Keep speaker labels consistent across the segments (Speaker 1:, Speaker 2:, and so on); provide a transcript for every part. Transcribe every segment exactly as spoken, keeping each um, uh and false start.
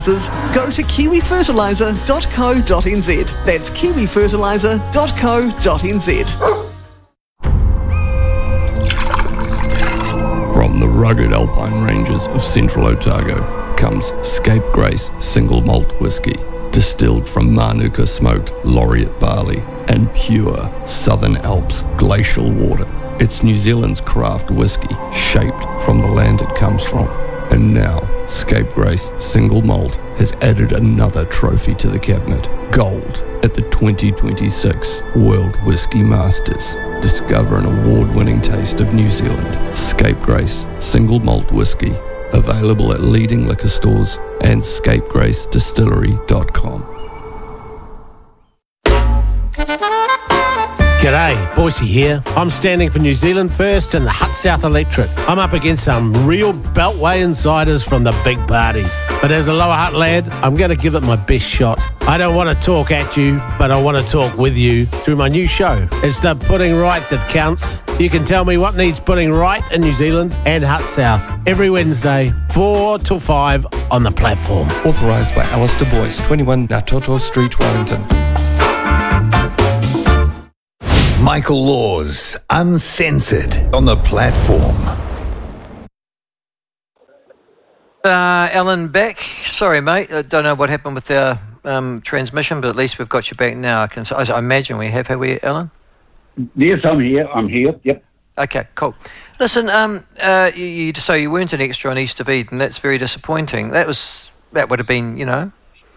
Speaker 1: Go to kiwi fertiliser dot co dot n z. That's kiwi fertiliser dot co dot n z.
Speaker 2: From the rugged alpine ranges of central Otago comes Scapegrace Single Malt Whisky, distilled from Manuka smoked laureate barley and pure Southern Alps glacial water. It's New Zealand's craft whisky, shaped from the land it comes from. And now, Scapegrace Single Malt has added another trophy to the cabinet, gold, at the twenty twenty-six World Whisky Masters. Discover an award-winning taste of New Zealand. Scapegrace Single Malt Whisky, available at leading liquor stores and scapegrace distillery dot com.
Speaker 3: G'day, Boise here. I'm standing for New Zealand First and the Hut South Electorate. I'm up against some real Beltway insiders from the big parties. But as a Lower Hutt lad, I'm going to give it my best shot. I don't want to talk at you, but I want to talk with you through my new show. It's the Putting Right that counts. You can tell me what needs putting right in New Zealand and Hut South every Wednesday, four till five on the platform.
Speaker 4: Authorised by Alistair Boyce, twenty-one Natoto Street, Wellington.
Speaker 5: Michael Laws, Uncensored, on the platform.
Speaker 6: Uh, Alan back. Sorry, mate. I don't know what happened with our um, transmission, but at least we've got you back now. I can. I, I imagine we have, have we, Alan?
Speaker 7: Yes, I'm here. I'm here. Yep.
Speaker 6: Okay, cool. Listen, um, uh, you, you so you weren't an extra on East of Eden. That's very disappointing. That was that would have been, you know.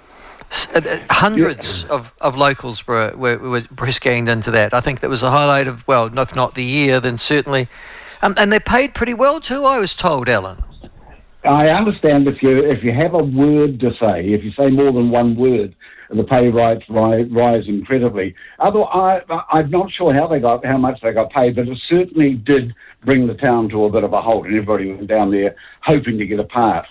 Speaker 6: Hundreds yeah. of, of locals were, were, were press ganged into that. I think that was a highlight of, well, if not the year, then certainly. Um, and they paid pretty well too, I was told, Alan.
Speaker 7: I understand if you if you have a word to say, if you say more than one word, the pay rates rise, rise incredibly. Otherwise, I, I'm not sure how they got how much they got paid, but it certainly did bring the town to a bit of a halt, and everybody went down there hoping to get a part.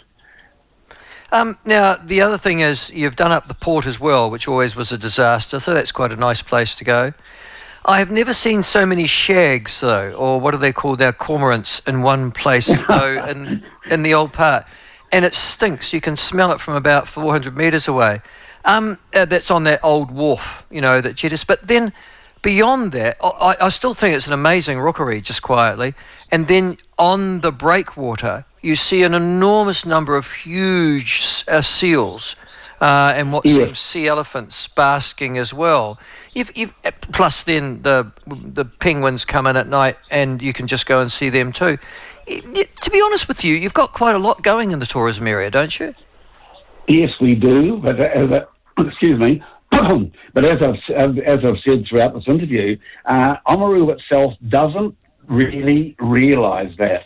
Speaker 6: Um, now, the other thing is you've done up the port as well, which always was a disaster, so that's quite a nice place to go. I have never seen so many shags, though, or what are they called, our cormorants, in one place, though, in, in the old part. And it stinks. You can smell it from about four hundred metres away. Um, uh, that's on that old wharf, you know, that Jettis. But then beyond that, I, I still think it's an amazing rookery, just quietly. And then on the breakwater, you see an enormous number of huge uh, seals uh, and what
Speaker 7: yeah.
Speaker 6: seems sea elephants basking as well. You've, you've, plus then the the penguins come in at night and you can just go and see them too. It, it, to be honest with you, you've got quite a lot going in the tourism area, don't you?
Speaker 7: Yes, we do. But as a, excuse me. But as I've as I've said throughout this interview, uh, Oamaru itself doesn't really realise that.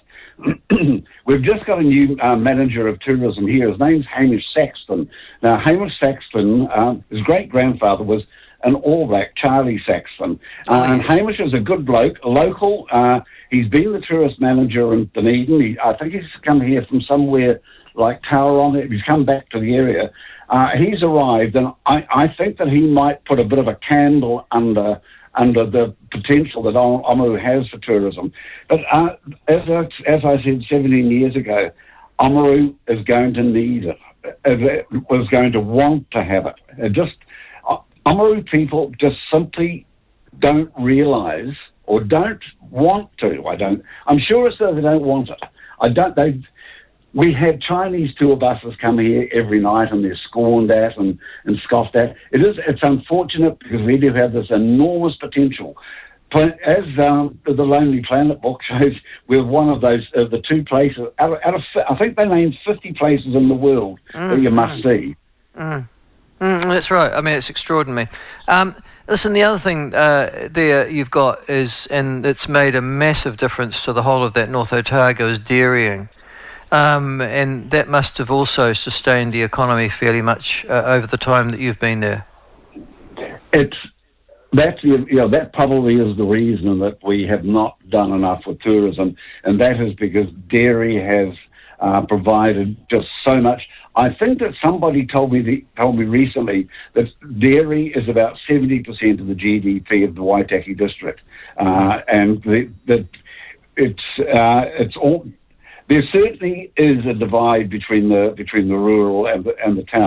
Speaker 7: We've just got a new uh, manager of tourism here. His name's Hamish Saxton. Now, Hamish Saxton, uh, his great-grandfather was an All Black, Charlie Saxton. Uh, oh, yes. And Hamish is a good bloke, a local. Uh, he's been the tourist manager in Dunedin. He, I think he's come here from somewhere like Tauranga. He's come back to the area. Uh, he's arrived, and I, I think that he might put a bit of a candle under under the potential that Oamaru has for tourism. But uh, as, I, as I said seventeen years ago, Oamaru is going to need it, it was going to want to have it. it just Oamaru people just simply don't realise or don't want to. I don't. I'm sure it's that they don't want it. I don't. They. We have Chinese tour buses come here every night and they're scorned at and, and scoffed at. It is, it's unfortunate because we do have this enormous potential. As um, the Lonely Planet book shows, we're one of those, uh, the two places, out of, out of, I think they named fifty places in the world mm, that you must mm, see.
Speaker 6: Mm, mm, that's right. I mean, it's extraordinary. Um, listen, the other thing uh, there you've got is, and it's made a massive difference to the whole of that North Otago, is dairying. Um, and that must have also sustained the economy fairly much uh, over the time that you've been there.
Speaker 7: It's that's you know that probably is the reason that we have not done enough with tourism, and that is because dairy has uh, provided just so much. I think that somebody told me the, told me recently that dairy is about seventy percent of the G D P of the Waitaki district, uh, and the, the it's uh, it's all. there certainly is a divide between the between the rural and the, and the town.